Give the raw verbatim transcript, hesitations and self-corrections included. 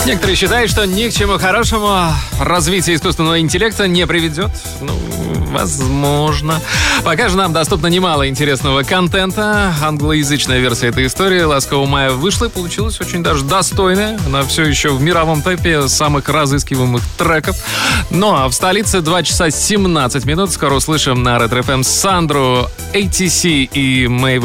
Некоторые считают, что ни к чему хорошему развитие искусственного интеллекта не приведет. Ну, возможно. Пока же нам доступно немало интересного контента. Англоязычная версия этой истории «Ласкового мая» вышла и получилась очень даже достойная. Она все еще в мировом топе самых разыскиваемых треков. Ну а в столице два часа семнадцать минут. Скоро услышим на Ретро эф эм Сандру, эй ти си и Мэйв